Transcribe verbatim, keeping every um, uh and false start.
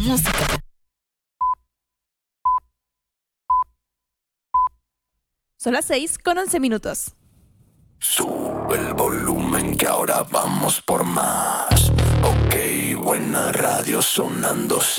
Música. Son las seis con once minutos. Sube el volumen que ahora vamos por más. Ok, buena radio sonando.